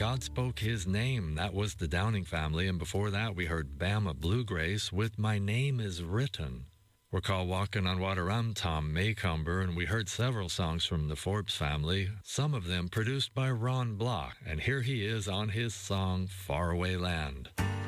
God Spoke His Name. That was the Downing Family. And before that, we heard Bama Bluegrace with My Name Is Written. We're called Walking on Water. I'm Tom Maycomber, and we heard several songs from the Forbes family, some of them produced by Ron Block. And here he is on his song, Faraway Land.